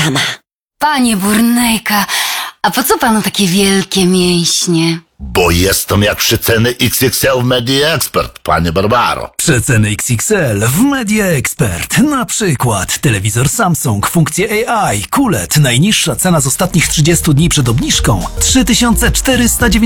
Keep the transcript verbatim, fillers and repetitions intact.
sama. Panie Burnejka, a po co panu takie wielkie mięśnie? Bo jestem jak przeceny X X L w Media Expert, panie Barbaro. Przeceny X X L w Media Expert. Na przykład telewizor Samsung, funkcje A I, Q L E D. Najniższa cena z ostatnich trzydziestu dni przed obniżką trzy tysiące czterysta dziewięćdziesiąt.